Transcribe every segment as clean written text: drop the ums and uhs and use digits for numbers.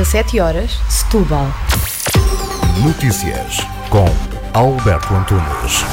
17 horas, Setúbal. Notícias com Alberto Antunes.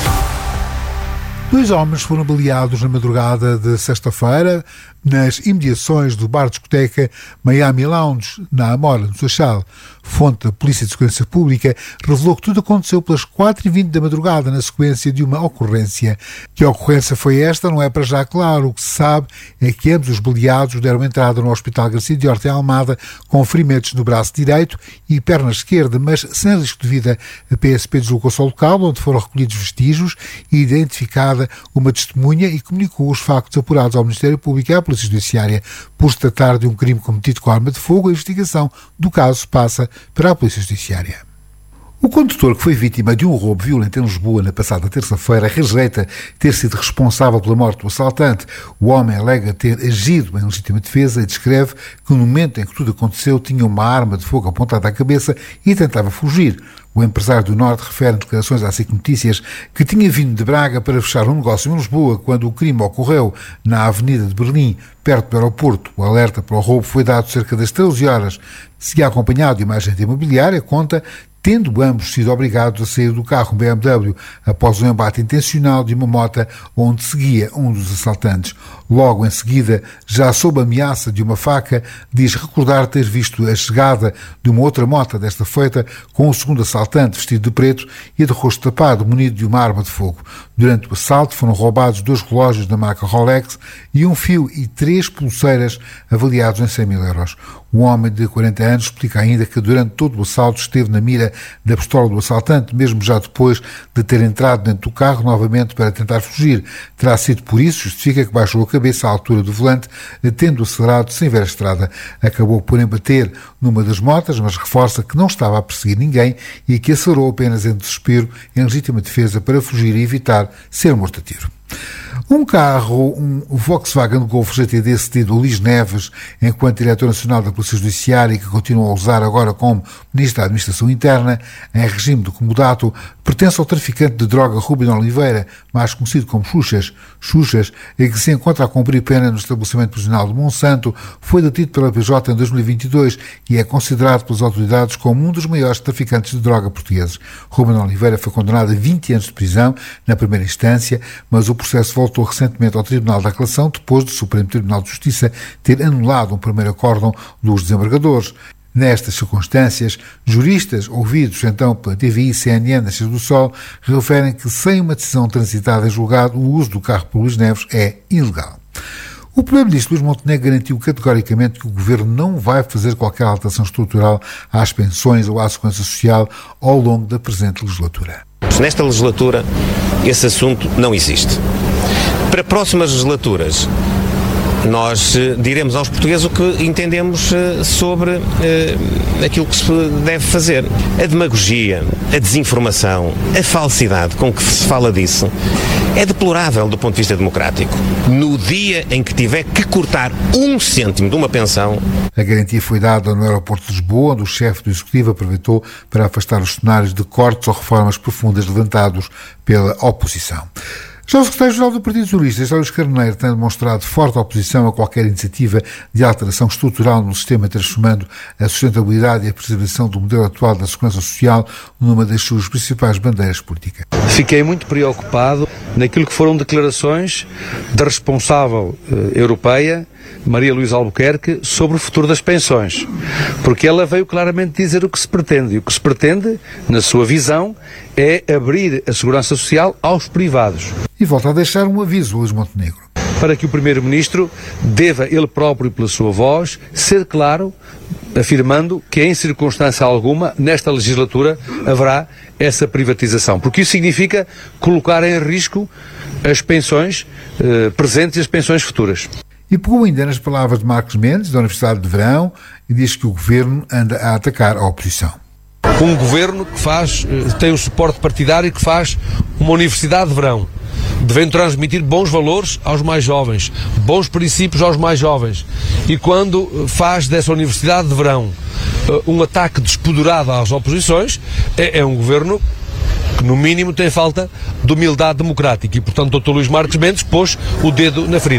2 homens foram baleados na madrugada de sexta-feira nas imediações do bar-discoteca Miami Lounge, na Amora, no Seixal. Fonte da Polícia de Segurança Pública revelou que tudo aconteceu pelas 4h20 da madrugada, na sequência de uma ocorrência. Que a ocorrência foi esta não é para já claro. O que se sabe é que ambos os baleados deram entrada no Hospital Garcia de Horta em Almada com ferimentos no braço direito e perna esquerda, mas sem risco de vida. A PSP deslocou-se ao local, onde foram recolhidos vestígios e identificada uma testemunha, e comunicou os factos apurados ao Ministério Público e à Polícia Judiciária. Por se tratar de um crime cometido com arma de fogo, a investigação do caso passa para a Polícia Judiciária. O condutor que foi vítima de um roubo violento em Lisboa na passada terça-feira rejeita ter sido responsável pela morte do assaltante. O homem alega ter agido em legítima defesa e descreve que no momento em que tudo aconteceu tinha uma arma de fogo apontada à cabeça e tentava fugir. O empresário do Norte refere em declarações à SIC Notícias que tinha vindo de Braga para fechar um negócio em Lisboa quando o crime ocorreu na Avenida de Berlim, perto do aeroporto. O alerta para o roubo foi dado cerca das 13 horas. Seguia acompanhado de uma agente imobiliária, conta, tendo ambos sido obrigados a sair do carro BMW após um embate intencional de uma moto onde seguia um dos assaltantes. Logo em seguida, já sob a ameaça de uma faca, diz recordar ter visto a chegada de uma outra moto desta feita com o segundo assaltante vestido de preto e de rosto tapado, munido de uma arma de fogo. Durante o assalto foram roubados 2 relógios da marca Rolex e um fio e 3 pulseiras avaliados em 100.000 euros. Um homem de 40 anos explica ainda que durante todo o assalto esteve na mira da pistola do assaltante, mesmo já depois de ter entrado dentro do carro novamente para tentar fugir. Terá sido por isso, justifica, que baixou a cabeça à altura do volante, tendo acelerado sem ver a estrada. Acabou por embater numa das motas, mas reforça que não estava a perseguir ninguém e que acelerou apenas em desespero, em legítima defesa, para fugir e evitar ser morto a tiro. Um carro, um Volkswagen Golf GTD cedido a Luís Neves enquanto diretor nacional da Polícia Judiciária, que continua a usar agora como Ministro da Administração Interna, em regime de comodato, pertence ao traficante de droga Rubem Oliveira, mais conhecido como Xuxas. Xuxas, que se encontra a cumprir pena no estabelecimento prisional de Monsanto, foi detido pela PJ em 2022 e é considerado pelas autoridades como um dos maiores traficantes de droga portugueses. Rubem Oliveira foi condenado a 20 anos de prisão na primeira instância, mas o processo voltou recentemente ao Tribunal da Aclação depois do Supremo Tribunal de Justiça ter anulado um primeiro acórdão dos desembargadores. Nestas circunstâncias, juristas ouvidos então pela TVI CNN Nascer do Sol referem que sem uma decisão transitada em julgado o uso do carro por Luís Neves é ilegal. O Primeiro-Ministro Luís Montenegro garantiu categoricamente que o Governo não vai fazer qualquer alteração estrutural às pensões ou à segurança social ao longo da presente legislatura. Nesta legislatura, esse assunto não existe. Para próximas legislaturas, nós diremos aos portugueses o que entendemos sobre aquilo que se deve fazer. A demagogia, a desinformação, a falsidade com que se fala disso é deplorável do ponto de vista democrático. No dia em que tiver que cortar 1 cêntimo de uma pensão... A garantia foi dada no aeroporto de Lisboa, onde o chefe do Executivo aproveitou para afastar os cenários de cortes ou reformas profundas levantados pela oposição. Já o secretário-geral do Partido Socialista, José Luís Carneiro, tem demonstrado forte oposição a qualquer iniciativa de alteração estrutural no sistema, transformando a sustentabilidade e a preservação do modelo atual da segurança social numa das suas principais bandeiras políticas. Fiquei muito preocupado naquilo que foram declarações da responsável europeia, Maria Luísa Albuquerque, sobre o futuro das pensões, porque ela veio claramente dizer o que se pretende, e o que se pretende, na sua visão, é abrir a segurança social aos privados. E volta a deixar um aviso, Luís Montenegro. Para que o Primeiro-Ministro deva, ele próprio pela sua voz, ser claro, afirmando que em circunstância alguma, nesta legislatura, haverá essa privatização, porque isso significa colocar em risco as pensões presentes e as pensões futuras. E pegou ainda nas palavras de Marcos Mendes, da Universidade de Verão, e diz que o Governo anda a atacar a oposição. Um Governo que tem um suporte partidário e que faz uma Universidade de Verão, devendo transmitir bons valores aos mais jovens, bons princípios aos mais jovens. E quando faz dessa Universidade de Verão um ataque despoderado às oposições, é um Governo que no mínimo tem falta de humildade democrática e, portanto, o Dr. Luís Marques Mendes pôs o dedo na ferida.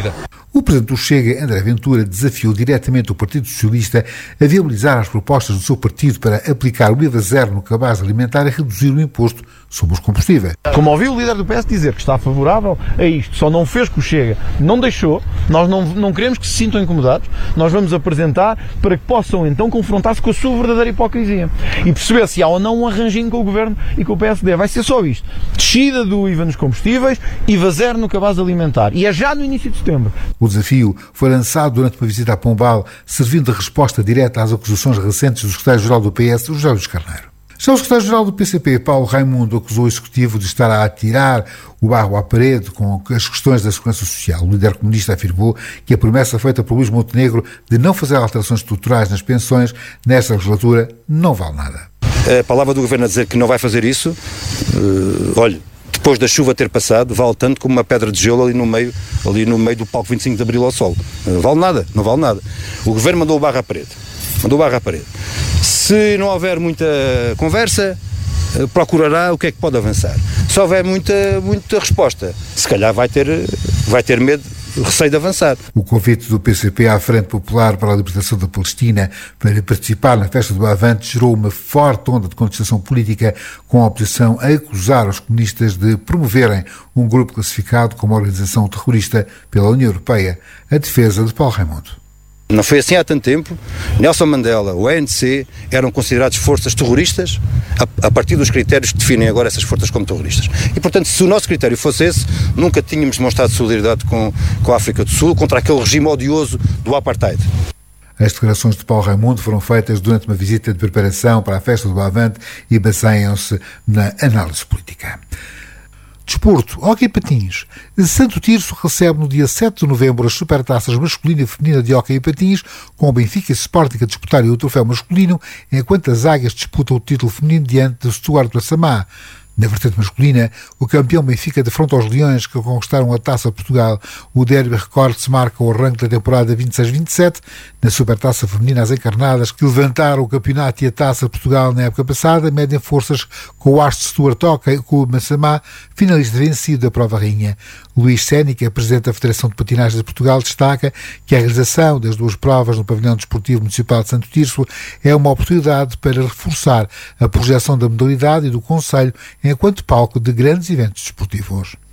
O presidente do Chega, André Ventura, desafiou diretamente o Partido Socialista a viabilizar as propostas do seu partido para aplicar o IVA zero no cabaz alimentar e reduzir o imposto sobre os combustíveis. Como ouvi o líder do PS dizer que está favorável a isto, só não fez com o Chega, não deixou, nós não queremos que se sintam incomodados, nós vamos apresentar para que possam então confrontar-se com a sua verdadeira hipocrisia e perceber se há ou não um arranjinho com o Governo e com o PSD. Vai ser só isto. Descida do IVA nos combustíveis, IVA zero no cabaz alimentar. E é já no início de setembro. O desafio foi lançado durante uma visita a Pombal, servindo de resposta direta às acusações recentes do secretário-geral do PS, José Luís Carneiro. Já o secretário-geral do PCP, Paulo Raimundo, acusou o Executivo de estar a atirar o barro à parede com as questões da segurança social. O líder comunista afirmou que a promessa feita por Luís Montenegro de não fazer alterações estruturais nas pensões nesta legislatura não vale nada. A palavra do Governo a dizer que não vai fazer isso, olha, depois da chuva ter passado, vale tanto como uma pedra de gelo ali no meio do palco 25 de Abril ao sol. Vale nada, não vale nada. O Governo mandou o barro à parede. Se não houver muita conversa, procurará o que é que pode avançar. Se houver muita resposta, se calhar vai ter medo, receio de avançar. O convite do PCP à Frente Popular para a Libertação da Palestina para participar na festa do Avante gerou uma forte onda de contestação política, com a oposição a acusar os comunistas de promoverem um grupo classificado como organização terrorista pela União Europeia. A defesa de Paulo Raimundo. Não foi assim há tanto tempo. Nelson Mandela, o ANC, eram considerados forças terroristas a partir dos critérios que definem agora essas forças como terroristas. E, portanto, se o nosso critério fosse esse, nunca tínhamos demonstrado solidariedade com a África do Sul, contra aquele regime odioso do apartheid. As declarações de Paulo Raimundo foram feitas durante uma visita de preparação para a festa do Avante e baseiam-se na análise política. Desporto, hóquei patins. Santo Tirso recebe no dia 7 de novembro as supertaças masculina e feminina de hóquei e patins, com o Benfica e Sporting a disputarem o troféu masculino, enquanto as Águias disputam o título feminino diante de Stuart Massamá. Na vertente masculina, o campeão Benfica defronta os Leões, que conquistaram a Taça de Portugal. O Derby Records marca o arranque da temporada 26-27. Na Supertaça feminina, as encarnadas, que levantaram o campeonato e a Taça de Portugal na época passada, medem forças com o Ars Stuart Hockey, com o Massamá, finalista vencido da prova rainha. Luís Sénica, presidente da Federação de Patinagem de Portugal, destaca que a realização das duas provas no Pavilhão Desportivo Municipal de Santo Tirso é uma oportunidade para reforçar a projeção da modalidade e do Conselho enquanto palco de grandes eventos desportivos.